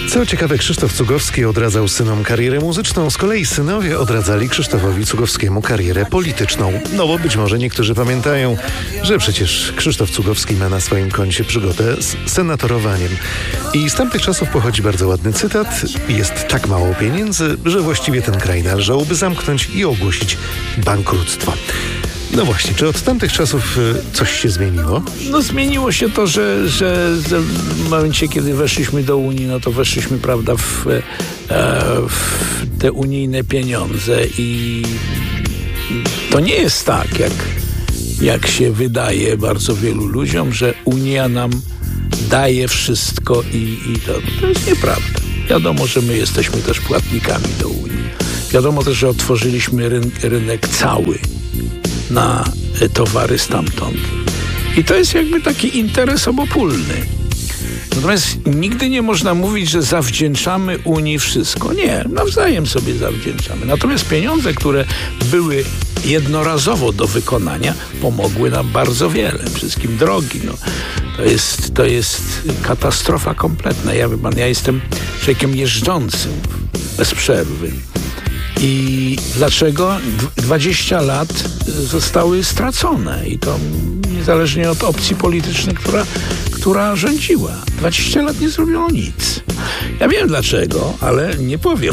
Co ciekawe, Krzysztof Cugowski odradzał synom karierę muzyczną, z kolei synowie odradzali Krzysztofowi Cugowskiemu karierę polityczną. No bo być może niektórzy pamiętają, że przecież Krzysztof Cugowski ma na swoim koncie przygotę z senatorowaniem. I z tamtych czasów pochodzi bardzo ładny cytat: jest tak mało pieniędzy, że właściwie ten kraj należałoby zamknąć i ogłosić bankructwo. No właśnie, czy od tamtych czasów coś się zmieniło? No zmieniło się to, że w momencie, kiedy weszliśmy do Unii, no to weszliśmy, prawda, w te unijne pieniądze i to nie jest tak, jak się wydaje bardzo wielu ludziom, że Unia nam daje wszystko i to jest nieprawda. Wiadomo, że my jesteśmy też płatnikami do Unii. Wiadomo też, że otworzyliśmy rynek cały na towary stamtąd. I to jest jakby taki interes obopólny. Natomiast nigdy nie można mówić, że zawdzięczamy Unii wszystko. Nie, nawzajem sobie zawdzięczamy. Natomiast pieniądze, które były jednorazowo do wykonania, pomogły nam bardzo wiele. Przede wszystkim drogi. No. To jest katastrofa kompletna. Ja jestem człowiekiem jeżdżącym bez przerwy. I dlaczego 20 lat zostały stracone i to niezależnie od opcji politycznej, która rządziła. 20 lat nie zrobiono nic. Ja wiem dlaczego, ale nie powiem.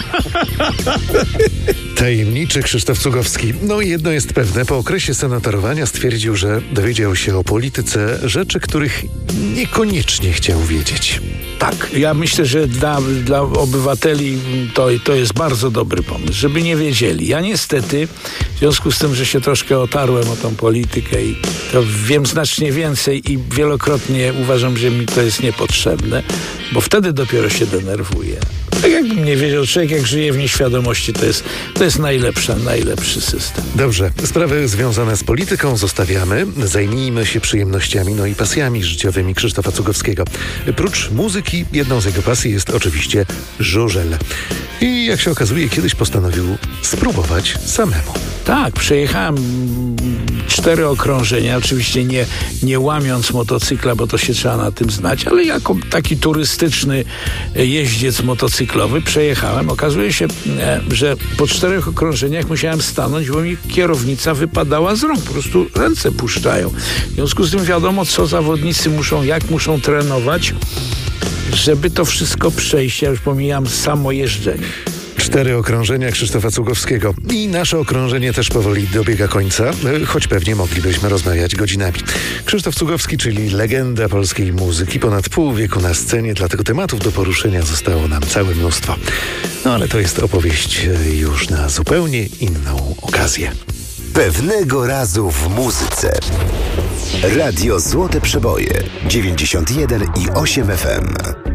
Tajemniczy Krzysztof Cugowski. No jedno jest pewne, po okresie senatorowania stwierdził, że dowiedział się o polityce rzeczy, których niekoniecznie chciał wiedzieć. Tak, ja myślę, że dla obywateli to jest bardzo dobry pomysł, żeby nie wiedzieli. Ja niestety, w związku z tym, że się troszkę otarłem o tą politykę i to wiem znacznie więcej i wielokrotnie uważam, że mi to jest niepotrzebne, bo wtedy dopiero się denerwuję. Tak jakbym nie wiedział, człowiek jak żyje w nieświadomości, to jest najlepszy system. Dobrze, sprawy związane z polityką zostawiamy. Zajmijmy się przyjemnościami, no i pasjami życiowymi Krzysztofa Cugowskiego. Prócz muzyki, jedną z jego pasji jest oczywiście żużel. I jak się okazuje, kiedyś postanowił spróbować samemu. Tak, przejechałem 4 okrążenia, oczywiście nie łamiąc motocykla, bo to się trzeba na tym znać, ale jako taki turystyczny jeździec motocyklowy przejechałem. Okazuje się, że po 4 okrążeniach musiałem stanąć, bo mi kierownica wypadała z rąk, po prostu ręce puszczają. W związku z tym wiadomo, co zawodnicy jak muszą trenować, żeby to wszystko przejść. Ja już pomijam samo jeżdżenie. 4 okrążenia Krzysztofa Cugowskiego. I nasze okrążenie też powoli dobiega końca, choć pewnie moglibyśmy rozmawiać godzinami. Krzysztof Cugowski, czyli legenda polskiej muzyki, ponad pół wieku na scenie, dlatego tematów do poruszenia zostało nam całe mnóstwo. No ale to jest opowieść już na zupełnie inną okazję. Pewnego razu w muzyce. Radio Złote Przeboje 91,8 FM.